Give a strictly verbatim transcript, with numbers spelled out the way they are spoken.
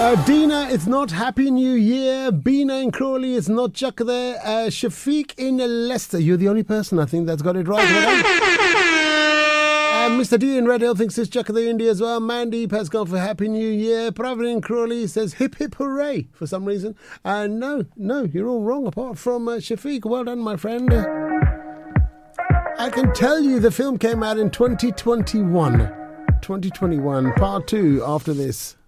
Uh, Dina, it's not Happy New Year. Bina in Crawley, it's not Chuck there. Uh, Shafiq in Leicester, you're the only person I think that's got it right. Uh, Mister D in Red Hill thinks it's Chuck the India as well. Mandeep has gone for Happy New Year. Pravin in Crawley says hip hip hooray for some reason. Uh, no, no, you're all wrong apart from uh, Shafiq. Well done, my friend. I can tell you the film came out in twenty twenty-one. twenty twenty-one, part two after this.